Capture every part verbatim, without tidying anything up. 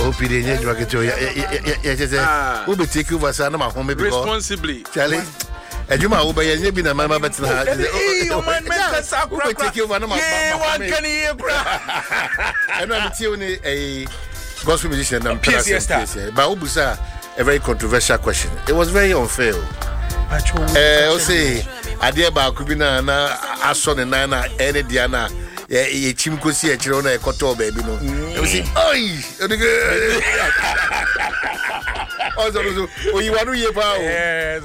hope you didn't get to yes, we'll be taking over some of my home responsibly. Charlie. And you might obey a bit of my mother. Oh, my man, take you one of my and I'm telling a gospel musician and P C S. But Ubusa, a very controversial question. It was very unfair. Eh, say, I dear Bakubina, I saw the Nana, any Diana, a chimkusi, a chirona, a koto baby. No, you see, oh, you want to hear about yes,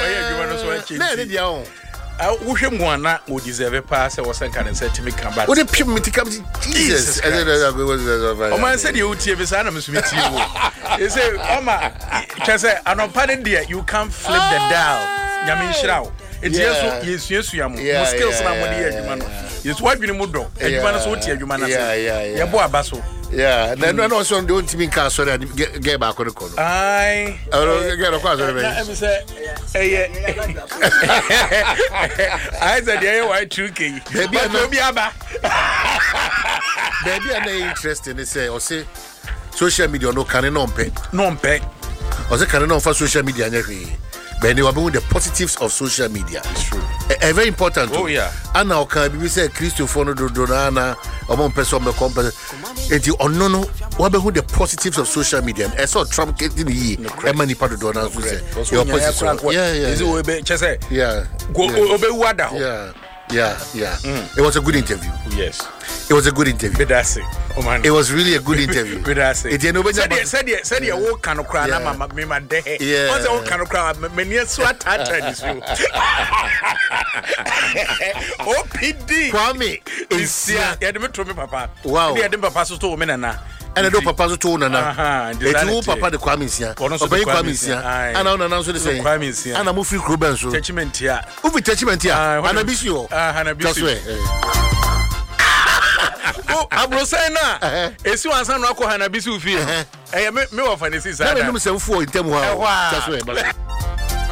I wish him one that would deserve a pass. I was saying, can say to me, come back. What a pure to come to Jesus. Oh, man said you would see his animals with you. He said, Oma, can say, I'm not pardon dear, you can't flip the dial. Yamin Shroud. It's yes, yes, yes, you are skills. It's what you mudo, and you want to what you man. Yeah, yeah, yeah. Boa basso. Yeah, then I also don't mean castle and get back on the corner. I get across the I said, yeah, why tricky? Baby, I'm interested in say or say social media no can non pay. Non pay. Or say can non for social media. But they were the positives of social media. It's true. A, a very important. Oh, yeah. And now can we say Christopher Donana or one person on the company? And you no no. What about the positives of social media? I saw Trump getting the year. And many part of Donald say your position. Yeah, yeah. Is it yeah. Go obey what? Yeah. Yeah, yeah. Mm. It was a good interview. Yes. It was a good interview. But that's it. Oh man. It was really a good interview. But that's it. It nobody said it said it said it all kind of cry na mama me my day. Yeah. What's all kind of cry me near swat tata this you. O P D. Kwame is here. Ya dem to me papa. Wow. Ya dem papa so to me na. And I don't papa so to na na. Aha. It's papa the Kwame is here. Obey Kwame is here. And I na so the same. Kwame is here. And I move free Ruben so. Attachment here. Who attachment here? And I be you. Ah, and I be you. Oh, Abrosena. Esi wansan no akọ Hanabisu fie. Eh me me wa fanesi sada. Na me no se mfo ntem ho. Just wait.